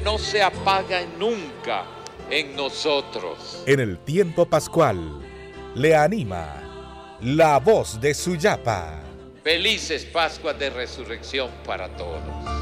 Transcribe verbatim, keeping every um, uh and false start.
no se apaga nunca en nosotros. En el tiempo pascual, le anima la voz de Suyapa. Felices Pascuas de Resurrección para todos.